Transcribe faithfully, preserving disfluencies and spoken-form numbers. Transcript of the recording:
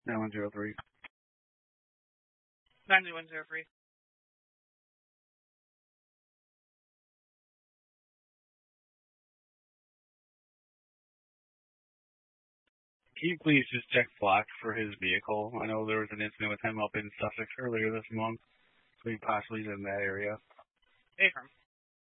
nine one zero three. nine one zero three. Can you please just check Flock for his vehicle? I know there was an incident with him up in Sussex earlier this month, so he possibly is in that area. Affirm.